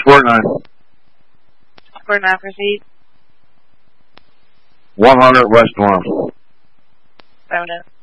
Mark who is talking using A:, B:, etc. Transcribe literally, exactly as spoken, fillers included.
A: Score nine.
B: Score nine, proceed.
A: one hundred West one.
B: Seven.